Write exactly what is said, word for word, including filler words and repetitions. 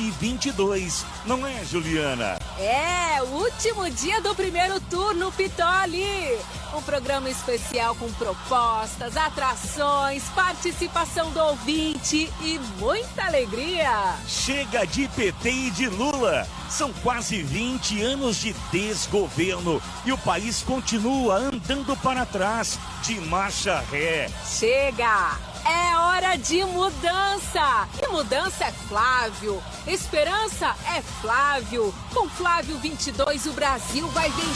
e vinte e dois, não é, Juliana? É, último dia do primeiro turno, Pitoli. Um programa especial com propostas, atrações, participação do ouvinte e muita alegria. Chega de P T e de Lula. São quase vinte anos de desgoverno e o país continua andando para trás, de marcha ré. Chega! É hora de mudança! E mudança é Flávio. Esperança é Flávio. Com Flávio vinte e dois, o Brasil vai vencer.